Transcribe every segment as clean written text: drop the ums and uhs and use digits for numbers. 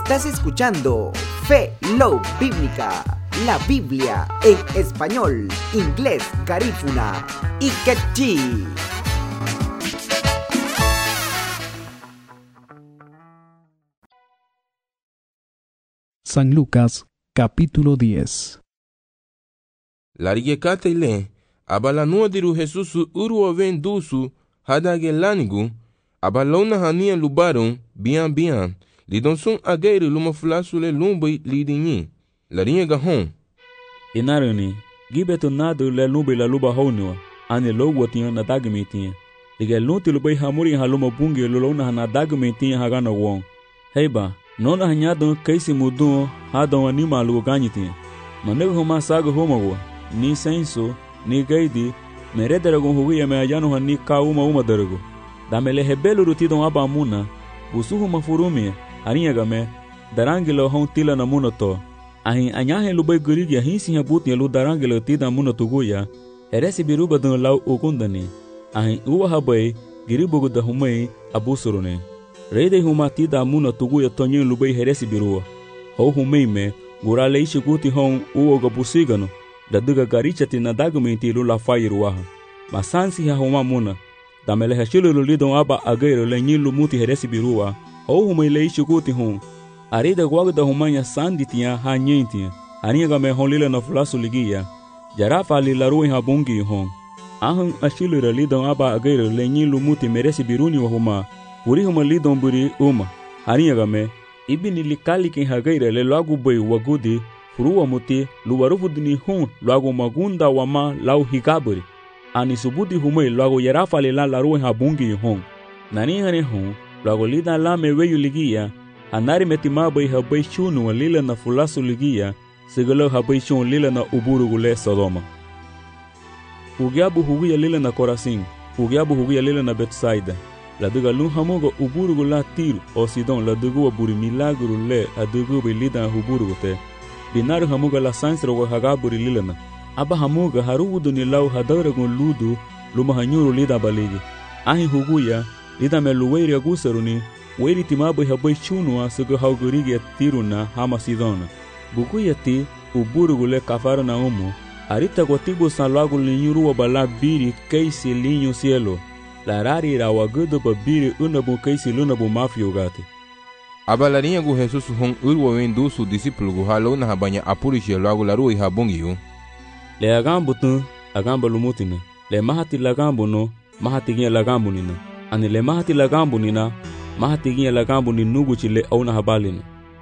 Estás escuchando Fe Love Bíblica, la Biblia en español, inglés, garífuna y quechí. San Lucas, capítulo 10. Larigekate ile, abalanua diru Jesusu urwa ven dusu, hadage lanigu, abalona hania lubaron, bian, lidon sun ageiru lumafulasu le lumbai lidinyi, larinha gahon. Inarani, gibetu nadu le lumbai la luba honua, ane logo tinha na dagmitinha. Liga lunti lubai hamuri haluma bungi lulona na dagmitinha hagana won. Heiba, nona hanyadon kaisi mudun hadon anima lugo ganyitinha. Manego homa sago homago, ni senso, ni gaidi, merederagon huia me ayano hani ka uma darago. Damele hebelu rutidon abamuna, busuhu mafurumia, arinha game, darangilo hon tila na munoto. Ahin anyahe lubai gurigi ahinsi habuti lu darangilo tida munotuguya, heresi biruba don lau ukundani. Ahin uwa habai, giribugu da humai abusurune. Reide huma tida munotuguya tonyin lubai heresi birua. Ho humai me, gurale ishi guti hon uoga busigano, da duga garichati na dagumenti lula fairuaha. Masansi ha huma muna, damele hashilu lulidon aba agairo le nyilu muti heresi birua, ho humai le ishi guti hon. Arida guagda humanya sanditia ha nyentia, arinha game hon lila na fulasu ligia, jarafa lila ruin ha bungi hon. Ahun ashilu lidon aba agairo le nyilu muti meresi biruni wa huma, puri huma lidon buri uma, arinha game, ibini likali ken hagaira le lagu bai wagudi, furuwa muti, luwarufu dini hun, lagu magunda wama lau higaburi. Ani subudi humai lagu jarafa lila la ruin ha bungi hon. Nani hane hon, lagu lida la me weyu ligia, anari metimabai habai shunu lila na fulasu ligia, sigalo habai shun lila na uburugule Sodoma. Hugiabu hugia lila na Korasin, hugiabu hugia lila na Betsaida. La duga lun hamuga uburugula Tiro o Sidon la duga buri milagru le a duga bi lida huburugute. Binaru hamuga la sansra wa hagaburi lila na. Aba hamuga haruudu ni lau hadaragun ludu luma hanyuru lida baligi. Ahi huguya lida me luweiri agusaruni weiri timabai habai chunua suga haugurigi Tiruna hama Sidona. Bukuya ti uburugule kafara na umu. Arita gotibu san lagu linyuru bala biri keisi linyu cielo. La rari ra wagudu ba biri unabu keisi lunabu mafio gati. Abalarinha gu Jesus hon urwa wen dusu discípulo gu halona habanya apurishi lagu laru habungiu. Le agambu tu agamba lumutina. Le mahati lagambu no mahati gia lagambu nina. Ani le mahati lagambu nina mahati gia lagambu ni nuguchi le auna habalina.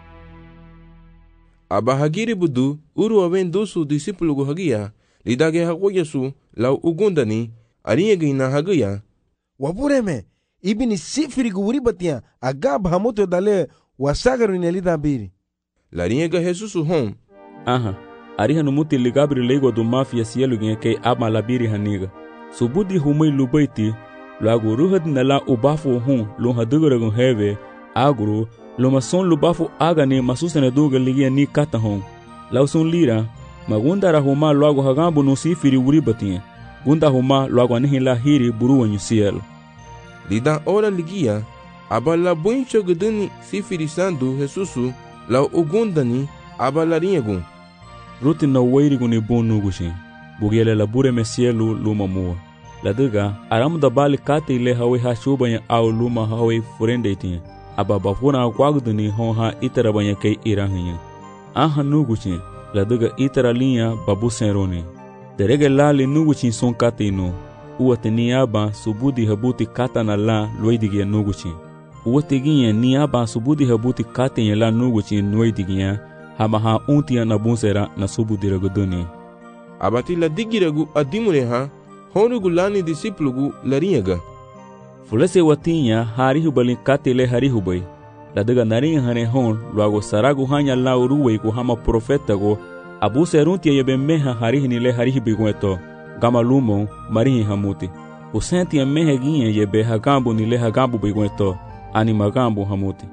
Abahagiri budu urwa wen dusu discípulo gu hagia lidage hagoyasu lau ugundani arinha gina hagia. Wapureme, ibini sifiri guribatia agab hamoto dale wasagaru nelida biri. Larinha ga Jesus hon. Aha, ariha numuti ligabri lego do mafia cielo gen ke ama labiri haniga. Subudi humai lubaiti, lagu ruhad nala ubafu hon lo hadugaragun heve, agro, lo mason lubafu agane masusana duga ligia ni kata hon. Lauson lira, magundara huma lagu hagambu no sifiri guribatia. Gunda huma logo anihin la hiri buruwa nyu cielo. Lidan ora ligia, abala buincho guduni sifirisandu Jesusu, la ugundani abalarinha gun. Ruti na weiri guni bonu gushi, bugiele la bure me cielo luma mua. La duga, aramu da bali kate ile hawe ha shubanya au luma hawe furende itinha. Aba bafuna kwaguduni hon ha itara banya kei irahinya. Aha nugushi, la duga itara linha babu senroni. Derege lali nuguchi son kate ino. Uwate ni aba subudi habuti kata na la loidigia nuguchi. Uwate ginya ni aba subudi habuti kate ya la nuguchi noidigia. Hama ha untia na bunsera na subudi raguduni. Abati la digiragu adimure ha, honugu lani disiplugu larinyaga. Fulese watinya harihu balin kate le harihu bay. La daga narinha hane hon luago saragu hanya la uruwe ku hama profeta go. Abu seruntia yebe meha harihi ni le harihi bigueto, gama lumo, marihi hamuti. Usentia mehe ginye yebe hagambu ni le hagambu bigueto, anima gambu hamuti.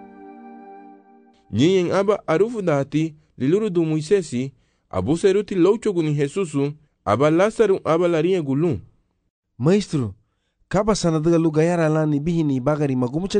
Nyen aba arufu dati, liluru du Moisesi, abu seruti louchogu ni Jesusu, aba Lazaru aba larinha gulun. Maestro, kaba sanadaga lugayara lani bihini bagari magumucha